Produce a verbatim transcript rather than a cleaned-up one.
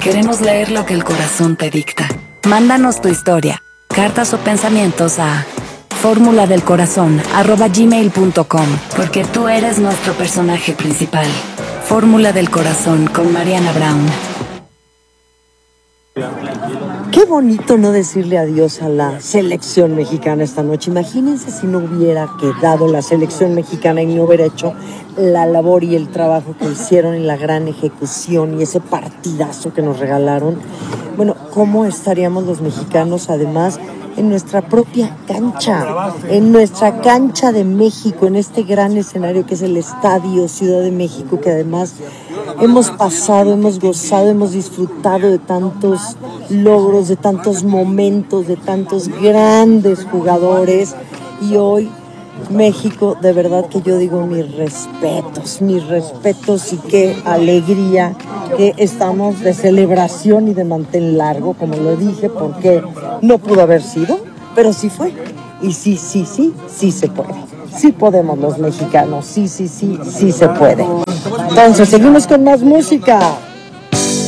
Queremos leer lo que el corazón te dicta. Mándanos tu historia, cartas o pensamientos a fórmula del corazón arroba gmail punto com, porque tú eres nuestro personaje principal. Fórmula del Corazón con Mariana Brown. Qué bonito no decirle adiós a la selección mexicana esta noche. Imagínense si no hubiera quedado la selección mexicana y no hubiera hecho la labor y el trabajo que hicieron en la gran ejecución y ese partidazo que nos regalaron. Bueno, ¿cómo estaríamos los mexicanos además en nuestra propia cancha, en nuestra cancha de México, en este gran escenario que es el Estadio Ciudad de México, que además hemos pasado, hemos gozado, hemos disfrutado de tantos logros, de tantos momentos, de tantos grandes jugadores, y hoy México, de verdad que yo digo mis respetos, mis respetos, y qué alegría que estamos de celebración y de mantel largo, como lo dije, porque no pudo haber sido, pero sí fue. Y sí, sí, sí, sí se puede. Sí podemos los mexicanos, sí, sí, sí, sí se puede. Entonces, seguimos con más música.